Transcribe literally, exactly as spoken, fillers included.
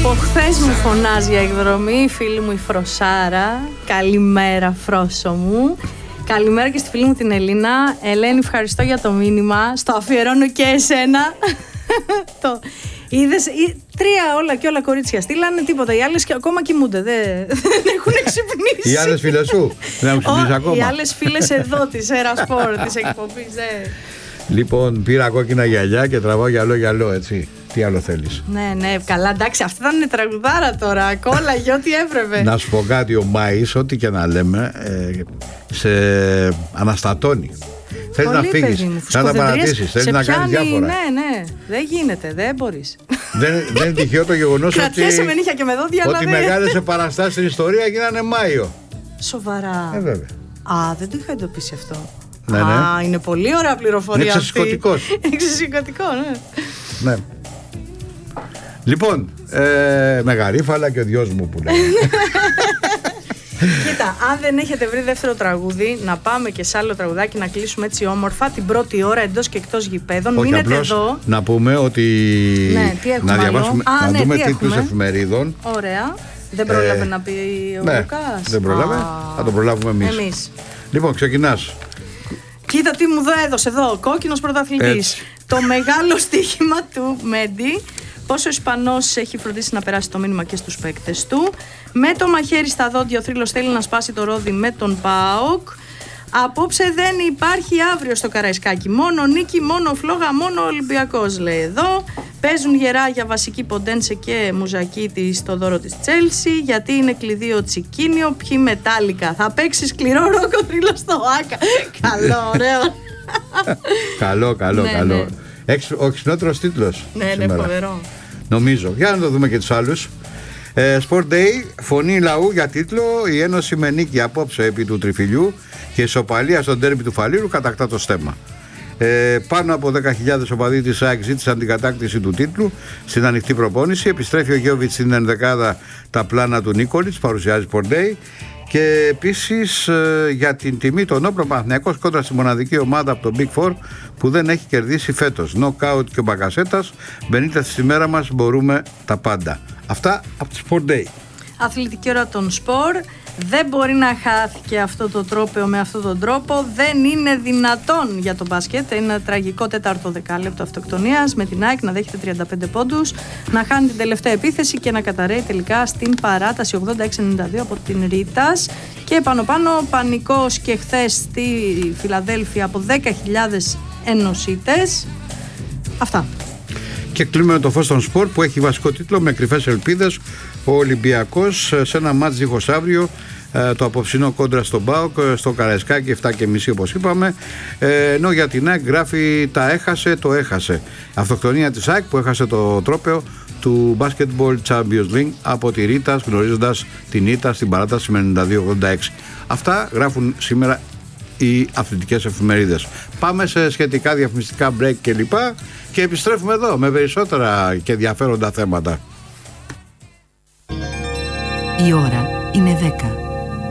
Από χθες μου φωνάζει για εκδρομή η φίλη μου η Φροσάρα. Καλημέρα, Φρόσο μου. Καλημέρα και στη φίλη μου την Ελίνα. Ελένη, ευχαριστώ για το μήνυμα. Στο αφιερώνω και εσένα. Το... Είδες, τρία όλα και όλα κορίτσια στείλανε, τίποτα. Οι άλλες και ακόμα κοιμούνται. Δεν, δεν έχουν ξυπνήσει. Οι άλλες φίλες σου δεν έχουν ξυπνήσει ακόμα. Οι άλλες φίλες εδώ της Ερασπορ, της εκπομπής. Ε. Λοιπόν, πήρα κόκκινα γυαλιά και τραβάω γυαλό γυαλό, έτσι. Τι άλλο θέλεις? Ναι, ναι, καλά, εντάξει, αυτή ήταν τραγουδάρα τώρα. Κόλλαγε ό,τι έπρεπε. Να σου πω κάτι, ο Μάης, ό,τι και να λέμε, ε, σε αναστατώνει. Θέλεις να φύγεις, να τα παρατήσεις, θέλεις να κάνεις διάφορα. Ναι, ναι, δεν γίνεται, δεν μπορείς. Δεν, δεν είναι τυχαίο το γεγονός ότι, κρατιέσαι με νύχια και με δόντια, ότι δηλαδή. μεγάλες επαναστάσεις στην ιστορία γίνανε Μάιο. Σοβαρά. Ε, βέβαια. Α, δεν το είχα εντοπίσει αυτό. Ναι, ναι. Α, είναι πολύ ωραία πληροφορία. Είναι εξασυκωτικός. Εξασυκωτικό, ναι. Ναι. Λοιπόν, ε, με γαρίφαλα και ο δυος μου που λέει. Κοίτα, αν δεν έχετε βρει δεύτερο τραγούδι, να πάμε και σε άλλο τραγουδάκι να κλείσουμε έτσι όμορφα την πρώτη ώρα εντός και εκτός γηπέδων. Όχι, μείνετε απλώς εδώ. Να πούμε ότι. Ναι, τι έχουμε να διαβάσουμε, άλλο? Α, να ναι, δούμε τι τίτλους έχουμε? εφημερίδων. Ωραία. Δεν πρόλαβε Ε, να πει ο ναι, Λουκάς. δεν πρόλαβε. Α, Θα το προλάβουμε εμείς. εμείς. Λοιπόν, ξεκινάς. Κοίτα τι μου έδωσε εδώ, κόκκινος πρωταθλητής. Έτσι. Το μεγάλο στοίχημα του Μέντι. Πόσο ο Ισπανός έχει φροντίσει να περάσει το μήνυμα και στους παίκτες του. Με το μαχαίρι στα δόντια ο Θρύλος θέλει να σπάσει το ρόδι με τον ΠΑΟΚ. Απόψε δεν υπάρχει αύριο στο Καραϊσκάκι. Μόνο νίκη, μόνο φλόγα, μόνο Ολυμπιακός, λέει εδώ. Παίζουν γερά για βασική Ποντένσε και Μουζακίτη στο δώρο της Τσέλσι. Γιατί είναι κλειδί ο Τσικίνιο. Ποιοι μετάλλικα. Θα παίξει σκληρό ρόκο Θρύλος στο Άκα. Καλό, ωραίο. Καλό, καλό, Ναι, καλό. ναι. Έχεις ο ξινότερος τίτλος. Ναι, ναι, σήμερα. φοβερό. Νομίζω. Για να το δούμε και τους άλλους. Ε, Sport Day, φωνή λαού για τίτλο. Η Ένωση με νίκη απόψε επί του Τριφυλιού και ισοπαλία στον ντέρμπι του Φαλήρου κατακτά το στέμμα. Ε, πάνω από δέκα χιλιάδες οπαδοί της ΑΕΚ ζήτησαν την κατάκτηση του τίτλου στην ανοιχτή προπόνηση. Επιστρέφει ο Γιώβιτς στην ενδεκάδα τα πλάνα του Νίκολιτς, παρουσιάζει Sport Day. Και επίσης ε, για την τιμή των όπλων, Παναθηναϊκός κόντρα στη μοναδική ομάδα από το Big Four που δεν έχει κερδίσει φέτος. Νοκάουτ και ο Μπαγκασέτας. Μπενίτα στη μέρα μας, μπορούμε τα πάντα. Αυτά από τη Sport Day. Αθλητική ώρα των σπορ. Δεν μπορεί να χάθηκε αυτό το τρόπαιο με αυτόν τον τρόπο. Δεν είναι δυνατόν για το μπάσκετ. Είναι ένα τραγικό τέταρτο δεκάλεπτο αυτοκτονίας με την ΑΕΚ να δέχεται τριάντα πέντε πόντους, να χάνει την τελευταία επίθεση και να καταρρέει τελικά στην παράταση ογδόντα έξι ενενήντα δύο από την Ρίτας. Και πάνω πάνω πανικός και χθες στη Φιλαδέλφια από δέκα χιλιάδες ενωσίτες. Αυτά. Και κλείνουμε με το φως των σπορ που έχει βασικό τίτλο με κρυφές ελπίδες. Ο Ολυμπιακός σε ένα μάτς δίχως αύριο, το απόψινό κόντρα στον ΠΑΟΚ στο Καραϊσκάκι επτά και μισή όπως είπαμε, ενώ για την ΑΕΚ γράφει τα έχασε, το έχασε. Αυτοκτονία της ΑΕΚ που έχασε το τρόπαιο του Basketball Champions League από τη Ρίτας, γνωρίζοντας την ήττα στην παράταση με ενενήντα δύο ογδόντα έξι. Αυτά γράφουν σήμερα οι αθλητικές εφημερίδες. Πάμε σε σχετικά διαφημιστικά break και λοιπά και επιστρέφουμε εδώ με περισσότερα και ενδιαφέροντα θέματα. Η ώρα είναι δέκα.